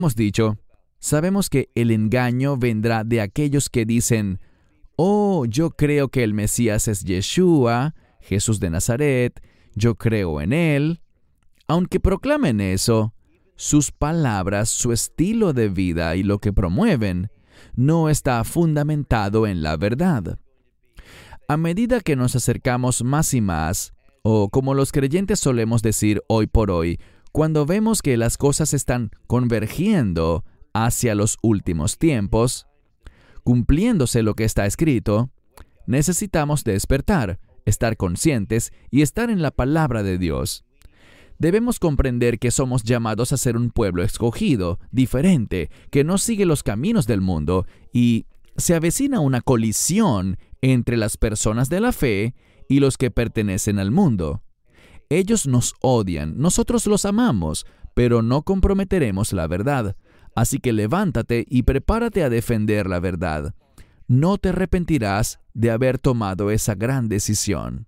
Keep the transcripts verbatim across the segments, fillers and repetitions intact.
Hemos dicho, sabemos que el engaño vendrá de aquellos que dicen, oh, yo creo que el Mesías es Yeshua, Jesús de Nazaret, yo creo en él. Aunque proclamen eso, sus palabras, su estilo de vida y lo que promueven no está fundamentado en la verdad. A medida que nos acercamos más y más, o como los creyentes solemos decir hoy por hoy, cuando vemos que las cosas están convergiendo hacia los últimos tiempos, cumpliéndose lo que está escrito, necesitamos despertar, estar conscientes y estar en la palabra de Dios. Debemos comprender que somos llamados a ser un pueblo escogido, diferente, que no sigue los caminos del mundo, y se avecina una colisión entre las personas de la fe y los que pertenecen al mundo. Ellos nos odian, nosotros los amamos, pero no comprometeremos la verdad. Así que levántate y prepárate a defender la verdad. No te arrepentirás de haber tomado esa gran decisión.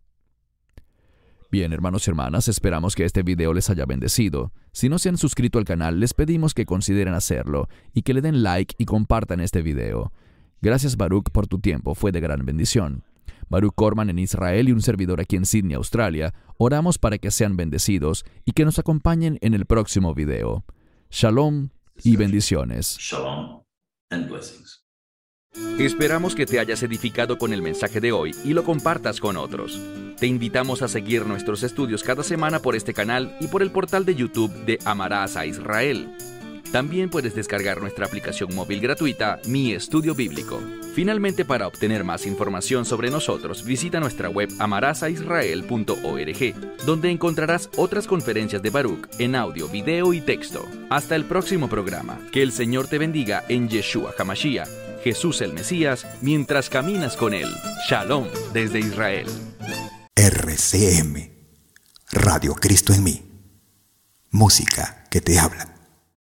Bien, hermanos y hermanas, esperamos que este video les haya bendecido. Si no se han suscrito al canal, les pedimos que consideren hacerlo y que le den like y compartan este video. Gracias, Baruch, por tu tiempo, fue de gran bendición. Baruch Corman en Israel y un servidor aquí en Sydney, Australia, oramos para que sean bendecidos y que nos acompañen en el próximo video. Shalom y bendiciones. Shalom and blessings. Esperamos que te hayas edificado con el mensaje de hoy y lo compartas con otros. Te invitamos a seguir nuestros estudios cada semana por este canal y por el portal de YouTube de Amarás a Israel. También puedes descargar nuestra aplicación móvil gratuita, Mi Estudio Bíblico. Finalmente, para obtener más información sobre nosotros, visita nuestra web amarás a israel punto org, donde encontrarás otras conferencias de Baruch en audio, video y texto. Hasta el próximo programa. Que el Señor te bendiga en Yeshua HaMashiach, Jesús el Mesías, mientras caminas con Él. Shalom desde Israel. R C M, Radio Cristo en mí. Música que te habla.